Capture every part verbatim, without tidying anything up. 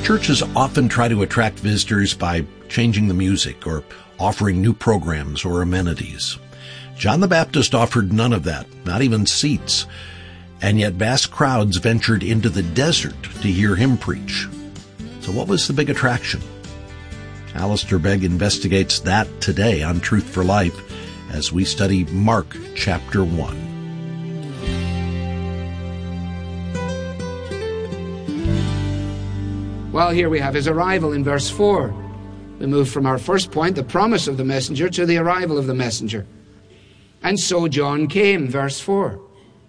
Churches often try to attract visitors by changing the music or offering new programs or amenities. John the Baptist offered none of that, not even seats. And yet vast crowds ventured into the desert to hear him preach. So what was the big attraction? Alistair Begg investigates that today on Truth for Life as we study Mark chapter one. Well, here we have his arrival in verse four. We move from our first point, the promise of the messenger, to the arrival of the messenger. And so John came, verse four,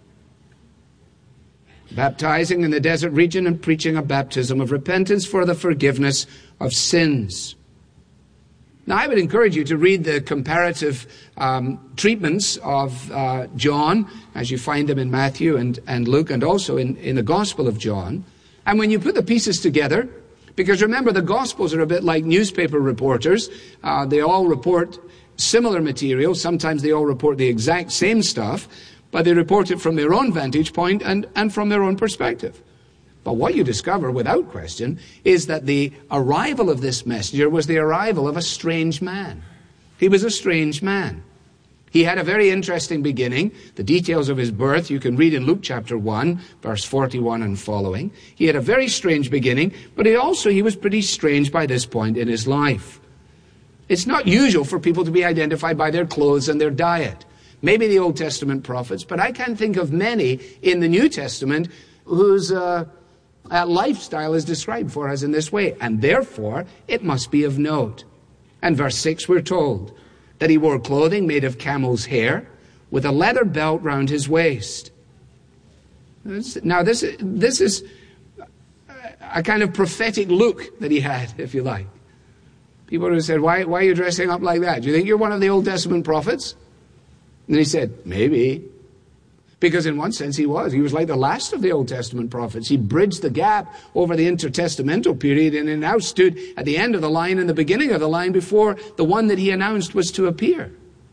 baptizing in the desert region and preaching a baptism of repentance for the forgiveness of sins. Now, I would encourage you to read the comparative um, treatments of uh, John, as you find them in Matthew and, and Luke, and also in, in the Gospel of John. And when you put the pieces together, because remember, the Gospels are a bit like newspaper reporters. Uh, they all report similar material. Sometimes they all report the exact same stuff, but they report it from their own vantage point and, and from their own perspective. But what you discover, without question, is that the arrival of this messenger was the arrival of a strange man. He was a strange man. He had a very interesting beginning. The details of his birth you can read in Luke chapter one, verse forty-one and following. He had a very strange beginning, but he also, he was pretty strange by this point in his life. It's not usual for people to be identified by their clothes and their diet. Maybe the Old Testament prophets, but I can't think of many in the New Testament whose uh, uh, lifestyle is described for us in this way. And therefore, it must be of note. And verse six, we're told that he wore clothing made of camel's hair with a leather belt round his waist. Now, this, this is a kind of prophetic look that he had, if you like. People would have said, why, why are you dressing up like that? Do you think you're one of the Old Testament prophets? And he said, maybe. Because in one sense he was. He was like the last of the Old Testament prophets. He bridged the gap over the intertestamental period and he now stood at the end of the line and the beginning of the line before the one that he announced was to appear.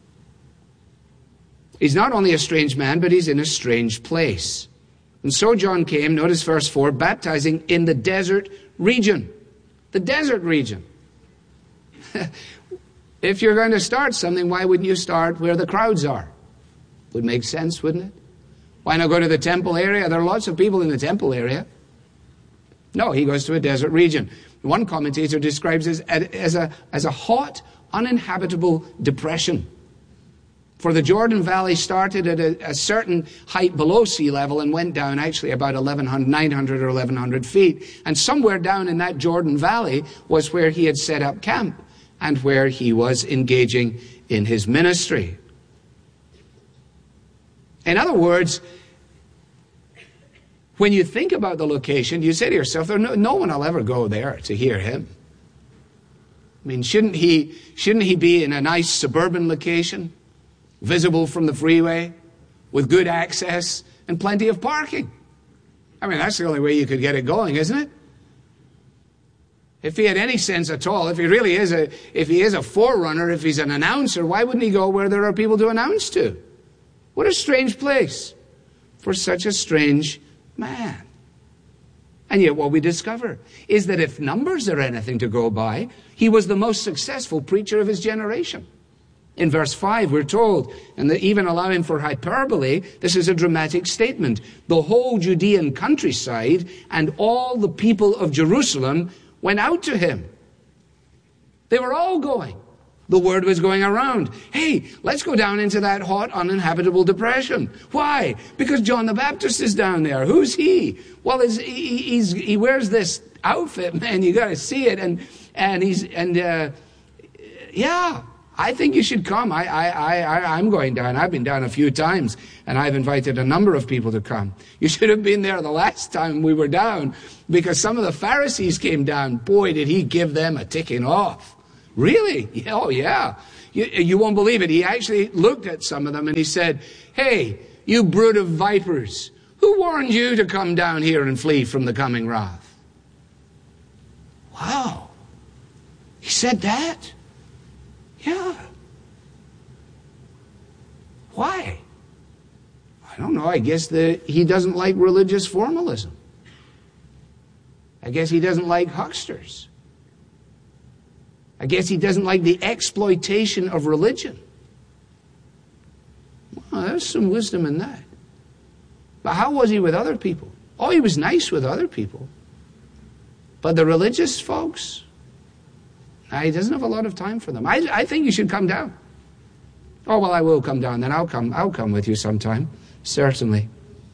He's not only a strange man, but he's in a strange place. And so John came, notice verse four, baptizing in the desert region. The desert region. If you're going to start something, why wouldn't you start where the crowds are? Would make sense, wouldn't it? Why not go to the temple area? There are lots of people in the temple area. No, he goes to a desert region. One commentator describes it as a, as a hot, uninhabitable depression. For the Jordan Valley started at a, a certain height below sea level and went down actually about eleven hundred, nine hundred or eleven hundred feet. And somewhere down in that Jordan Valley was where he had set up camp and where he was engaging in his ministry. In other words, when you think about the location, you say to yourself, no, no one will ever go there to hear him. I mean, shouldn't he, shouldn't he be in a nice suburban location, visible from the freeway, with good access and plenty of parking? I mean, that's the only way you could get it going, isn't it? If he had any sense at all, if he really is a, if he is a forerunner, if he's an announcer, why wouldn't he go where there are people to announce to? What a strange place for such a strange man. And yet what we discover is that if numbers are anything to go by, he was the most successful preacher of his generation. In verse five, we're told, and even allowing for hyperbole, this is a dramatic statement. The whole Judean countryside and all the people of Jerusalem went out to him. They were all going. The word was going around. Hey, let's go down into that hot, uninhabitable depression. Why? Because John the Baptist is down there. Who's he? Well, he's, he's, he wears this outfit, man. You got to see it. And and he's and uh, yeah, I think you should come. I I I I'm going down. I've been down a few times, and I've invited a number of people to come. You should have been there the last time we were down, because some of the Pharisees came down. Boy, did he give them a ticking off. Really? Oh, yeah. You, you won't believe it. He actually looked at some of them and he said, hey, you brood of vipers, who warned you to come down here and flee from the coming wrath? Wow. He said that? Yeah. Why? I don't know. I guess that he doesn't like religious formalism. I guess he doesn't like hucksters. I guess he doesn't like the exploitation of religion. Well, there's some wisdom in that. But how was he with other people? Oh, he was nice with other people. But the religious folks, nah, he doesn't have a lot of time for them. I, I think you should come down. Oh, well, I will come down. Then I'll come. I'll come with you sometime. Certainly.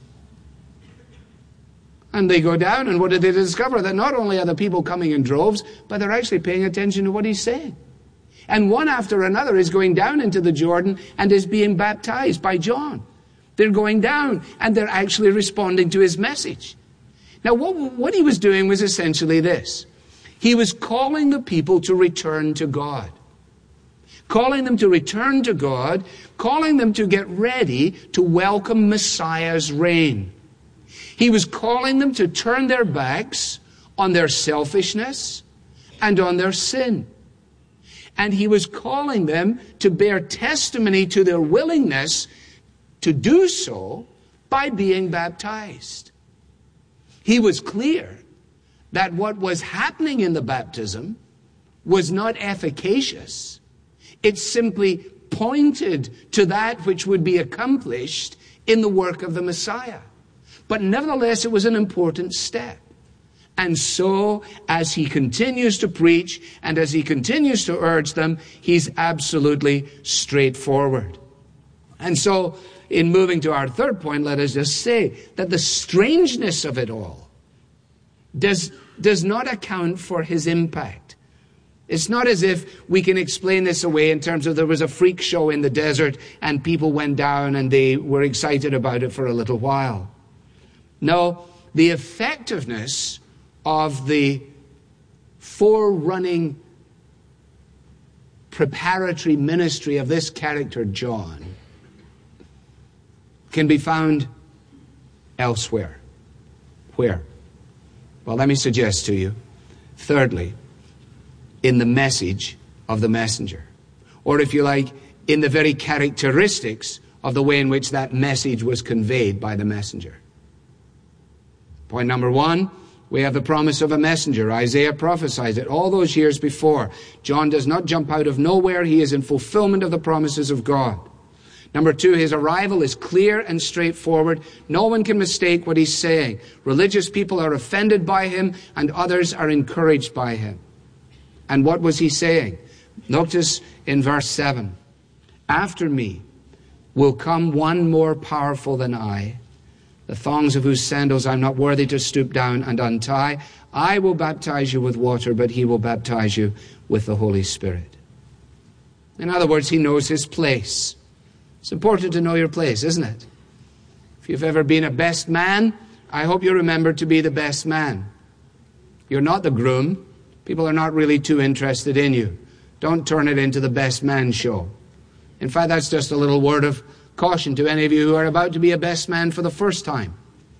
And they go down, and what do they discover? That not only are the people coming in droves, but they're actually paying attention to what he's saying. And one after another is going down into the Jordan and is being baptized by John. They're going down, and they're actually responding to his message. Now, what, what he was doing was essentially this. He was calling the people to return to God. Calling them to return to God, calling them to get ready to welcome Messiah's reign. He was calling them to turn their backs on their selfishness and on their sin. And he was calling them to bear testimony to their willingness to do so by being baptized. He was clear that what was happening in the baptism was not efficacious. It simply pointed to that which would be accomplished in the work of the Messiah. But nevertheless, it was an important step. And so, as he continues to preach and as he continues to urge them, he's absolutely straightforward. And so, in moving to our third point, let us just say that the strangeness of it all does, does not account for his impact. It's not as if we can explain this away in terms of there was a freak show in the desert and people went down and they were excited about it for a little while. No, the effectiveness of the forerunning preparatory ministry of this character, John, can be found elsewhere. Where? Well, let me suggest to you, thirdly, in the message of the messenger. Or if you like, in the very characteristics of the way in which that message was conveyed by the messenger. Point number one, we have the promise of a messenger. Isaiah prophesied it all those years before. John does not jump out of nowhere. He is in fulfillment of the promises of God. Number two, his arrival is clear and straightforward. No one can mistake what he's saying. Religious people are offended by him, and others are encouraged by him. And what was he saying? Notice in verse seven, after me will come one more powerful than I, the thongs of whose sandals I'm not worthy to stoop down and untie. I will baptize you with water, but he will baptize you with the Holy Spirit. In other words, he knows his place. It's important to know your place, isn't it? If you've ever been a best man, I hope you remember to be the best man. You're not the groom. People are not really too interested in you. Don't turn it into the best man show. In fact, that's just a little word of caution to any of you who are about to be a best man for the first time.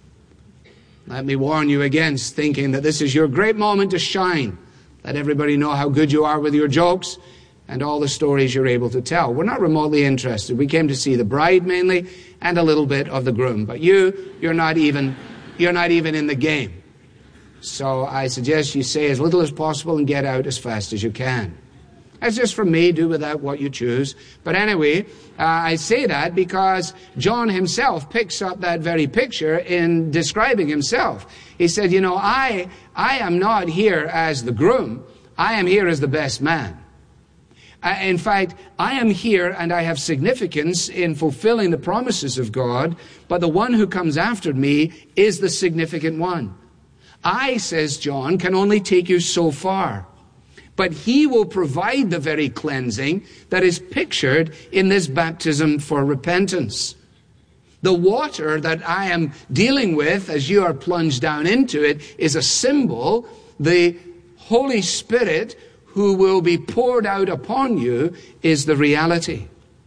Let me warn you against thinking that this is your great moment to shine. Let everybody know how good you are with your jokes and all the stories you're able to tell. We're not remotely interested. We came to see the bride mainly and a little bit of the groom. But you, you're not even, you're not even in the game. So I suggest you say as little as possible and get out as fast as you can. That's just from me. Do with that what you choose. But anyway, uh, I say that because John himself picks up that very picture in describing himself. He said, you know, I, I am not here as the groom. I am here as the best man. Uh, in fact, I am here and I have significance in fulfilling the promises of God, but the one who comes after me is the significant one. I, says John, can only take you so far. But he will provide the very cleansing that is pictured in this baptism for repentance. The water that I am dealing with as you are plunged down into it is a symbol. The Holy Spirit who will be poured out upon you is the reality.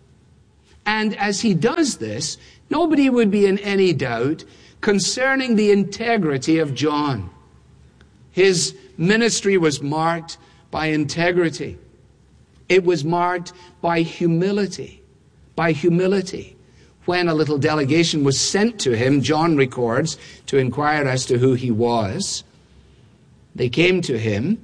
And as he does this, nobody would be in any doubt concerning the integrity of John. His ministry was marked by integrity. It was marked by humility. By humility. When a little delegation was sent to him, John records, to inquire as to who he was, They came to him,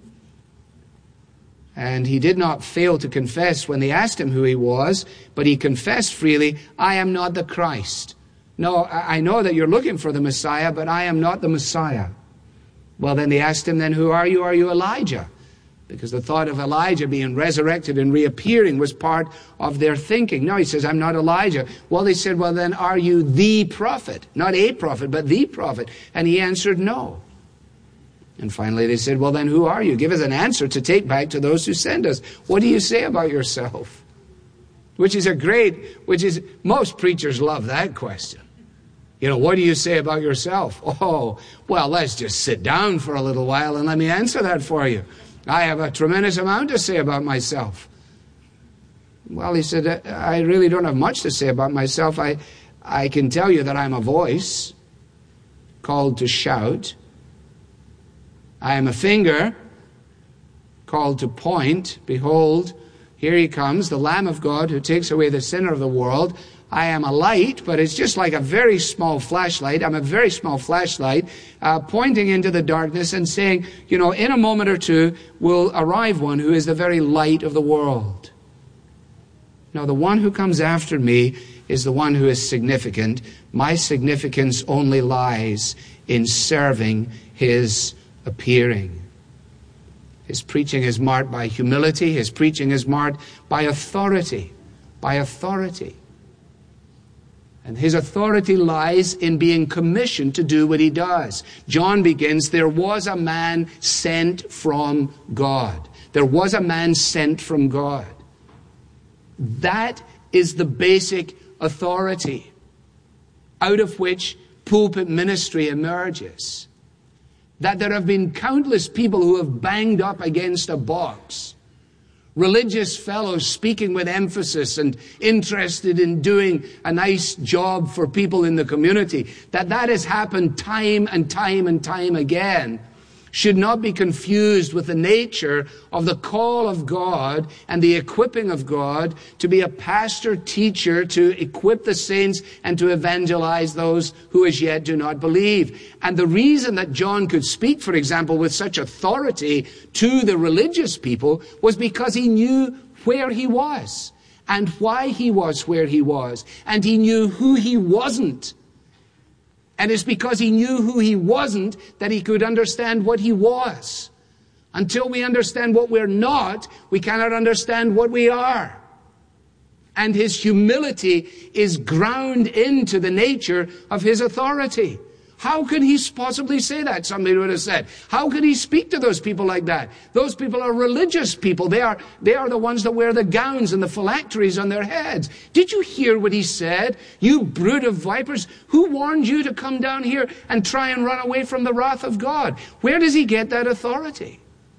and he did not fail to confess when they asked him who he was, but he confessed freely, I am not the Christ. No, I know that you're looking for the Messiah, but I am not the Messiah. Well, then they asked him, then who are you? Are you Elijah? Because the thought of Elijah being resurrected and reappearing was part of their thinking. No, he says, I'm not Elijah. Well, they said, well, then are you the prophet? Not a prophet, but the prophet. And he answered, no. And finally they said, well, then who are you? Give us an answer to take back to those who send us. What do you say about yourself? Which is a great, which is, most preachers love that question. You know, what do you say about yourself? Oh, well, let's just sit down for a little while and let me answer that for you. I have a tremendous amount to say about myself. Well, he said, I really don't have much to say about myself. I, I can tell you that I'm a voice called to shout. I am a finger called to point. Behold, here he comes, the Lamb of God who takes away the sin of the world. I am a light, but it's just like a very small flashlight. I'm a very small flashlight uh, pointing into the darkness and saying, you know, in a moment or two will arrive one who is the very light of the world. Now, the one who comes after me is the one who is significant. My significance only lies in serving his appearing. His preaching is marked by humility. His preaching is marked by authority. By authority. And his authority lies in being commissioned to do what he does. John begins, there was a man sent from God. There was a man sent from God. That is the basic authority out of which pulpit ministry emerges. That there have been countless people who have banged up against a box. Religious fellows speaking with emphasis and interested in doing a nice job for people in the community. That that has happened time and time and time again should not be confused with the nature of the call of God and the equipping of God to be a pastor, teacher, to equip the saints and to evangelize those who as yet do not believe. And the reason that John could speak, for example, with such authority to the religious people was because he knew where he was and why he was where he was. And he knew who he wasn't. And it's because he knew who he wasn't that he could understand what he was. Until we understand what we're not, we cannot understand what we are. And his humility is ground into the nature of his authority. How can he possibly say that? Somebody would have said. How can he speak to those people like that? Those people are religious people. They are, they are the ones that wear the gowns and the phylacteries on their heads. Did you hear what he said? You brood of vipers, who warned you to come down here and try and run away from the wrath of God? Where does he get that authority?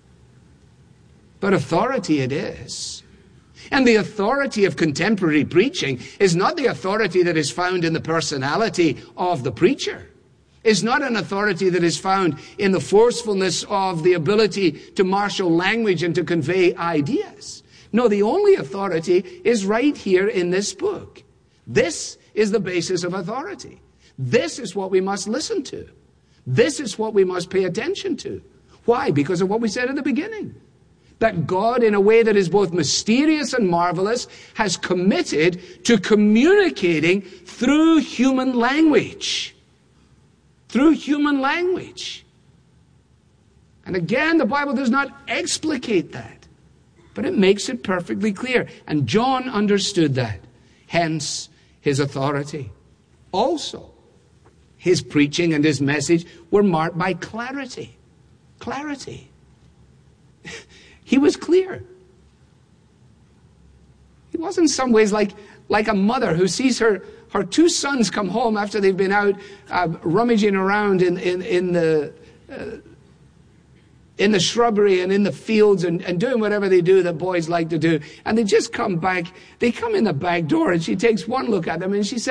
But authority it is. And the authority of contemporary preaching is not the authority that is found in the personality of the preacher. Is not an authority that is found in the forcefulness of the ability to marshal language and to convey ideas. No, the only authority is right here in this book. This is the basis of authority. This is what we must listen to. This is what we must pay attention to. Why? Because of what we said at the beginning. That God, in a way that is both mysterious and marvelous, has committed to communicating through human language. Through human language. And again, the Bible does not explicate that, but it makes it perfectly clear. And John understood that. Hence, his authority. Also, his preaching and his message were marked by clarity. Clarity. He was clear. He was in some ways like, like a mother who sees her Her two sons come home after they've been out uh, rummaging around in, in, in, the, uh, in the shrubbery and in the fields and, and doing whatever they do that boys like to do. And they just come back. They come in the back door and she takes one look at them and she says,